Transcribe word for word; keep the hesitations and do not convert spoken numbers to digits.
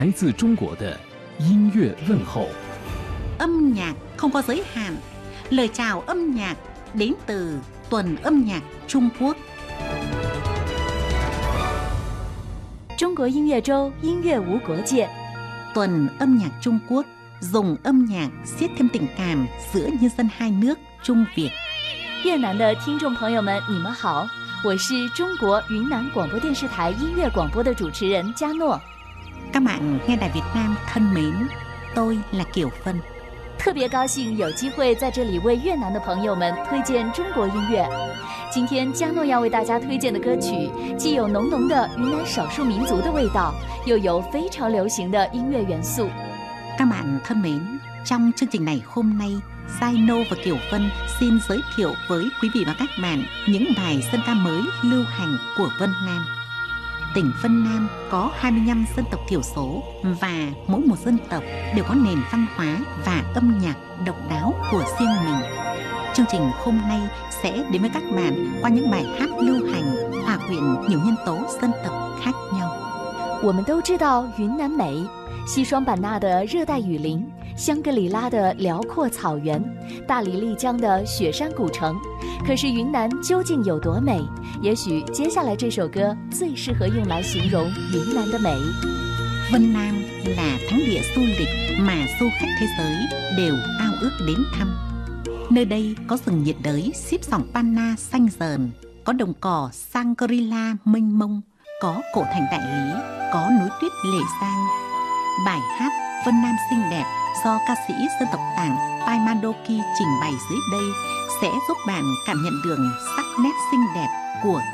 来自中国的音乐问候。 Âm nhạc không có giới hạn. Lời chào âm nhạc đến từ Tuần Âm nhạc Trung Quốc. 中国音乐周，音乐无国界。 Tuần Âm nhạc Trung Quốc dùng âm nhạc siết thêm tình cảm giữa nhân dân hai nước Trung Việt. 越南的听众朋友们，你们好，我是中国云南广播电视台音乐广播的主持人嘉诺。 Các bạn nghe đài Việt Nam thân mến, tôi là Kiều Phân. 特别高兴有机会在这里为越南的朋友们推荐中国音乐。今天嘉诺要为大家推荐的歌曲，既有浓浓的云南少数民族的味道，又有非常流行的音乐元素。 Các bạn thân mến, trong chương trình này hôm nay, Saino và Kiều Vân xin giới thiệu với quý vị và các bạn những bài dân ca mới lưu hành của Vân Nam. Tỉnh Vân Nam có hai mươi lăm dân tộc thiểu số và mỗi một dân tộc đều có nền văn hóa và âm nhạc độc đáo của riêng mình. Chương trình hôm nay sẽ đến với các bạn qua những bài hát lưu hành hòa quyện nhiều nhân tố dân tộc khác nhau. 我们都知道云南美，西双版纳的热带雨林，香格里拉的辽阔草原，大理丽江的雪山古城。可是云南究竟有多美？也许接下来这首歌最适合用来形容云南的美。 Vân Nam là thắng địa du lịch mà du khách thế giới đều ao ước đến thăm. Nơi đây có rừng nhiệt đới xếp dòng Panna xanh dờn, có đồng cỏ Shangri-La mênh mông, có cổ thành Đại Lý, có núi tuyết Lệ Giang. Bài hát Vân Nam xinh đẹp do ca sĩ dân tộc Tạng Pai Mandoki trình bày dưới đây sẽ giúp bạn cảm nhận được sắc nét xinh đẹp của